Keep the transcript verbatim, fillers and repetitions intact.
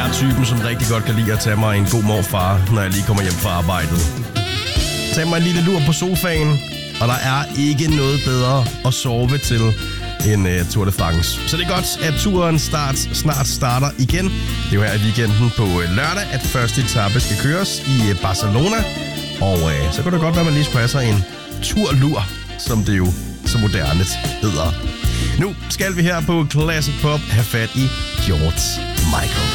Jeg er typen, som rigtig godt kan lide at tage mig en god morfar, når jeg lige kommer hjem fra arbejdet. Tag mig en lille lur på sofaen, og der er ikke noget bedre at sove til end uh, Tour de France. Så det er godt, at turen start, snart starter igen. Det er jo her i weekenden på uh, lørdag, at første etape skal køres i uh, Barcelona. Og uh, så kan det godt være, at man lige skulle have sig en turlur, som det jo så moderne hedder. Nu skal vi her på Classic Pop have fat i George Michael.